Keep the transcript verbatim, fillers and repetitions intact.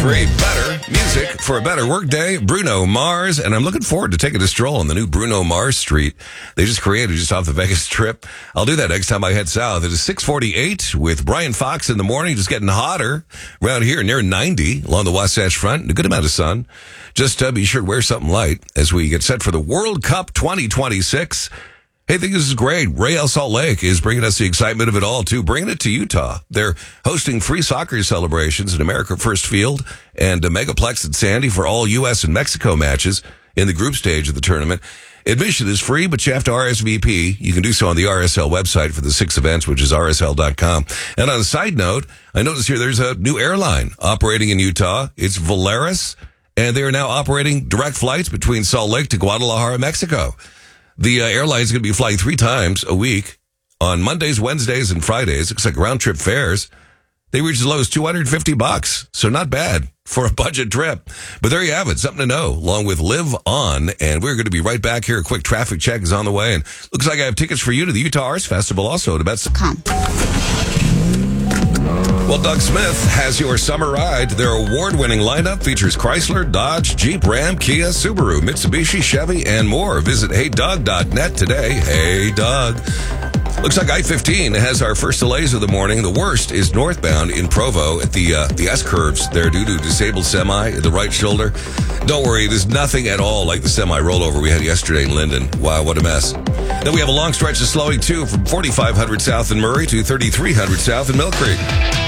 country, better music for a better workday. Bruno Mars, and I'm looking forward to taking a stroll on the new Bruno Mars Street they just created just off the Vegas Strip. I'll do that next time I head south. It is six forty-eight with Brian Fox in the morning, just getting hotter around here, near ninety along the Wasatch Front. A good amount of sun. Just uh, be sure to wear something light as we get set for the World Cup twenty twenty-six. Hey, I think this is great. Real Salt Lake is bringing us the excitement of it all, too, bringing it to Utah. They're hosting free soccer celebrations at America First Field and a Megaplex at Sandy for all U S and Mexico matches in the group stage of the tournament. Admission is free, but you have to R S V P. You can do so on the R S L website for the six events, which is R S L dot com. And on a side note, I noticed here there's a new airline operating in Utah. It's Volaris, and they are now operating direct flights between Salt Lake to Guadalajara, Mexico. The uh, airline is going to be flying three times a week on Mondays, Wednesdays, and Fridays. Looks like round-trip fares. They reach as low as two hundred fifty bucks, so not bad for a budget trip. But there you have it, something to know, along with Live On. And we're going to be right back here. A quick traffic check is on the way. And looks like I have tickets for you to the Utah Arts Festival also. To bet some. Come. Well, Doug Smith has your summer ride. Their award-winning lineup features Chrysler, Dodge, Jeep, Ram, Kia, Subaru, Mitsubishi, Chevy, and more. Visit hey doug dot net today. Hey, Doug. Looks like I fifteen has our first delays of the morning. The worst is northbound in Provo at the uh, the S-curves there due to disabled semi at the right shoulder. Don't worry, it is nothing at all like the semi rollover we had yesterday in Linden. Wow, what a mess. Then we have a long stretch of slowing, too, from forty-five hundred south in Murray to thirty-three hundred south in Mill Creek.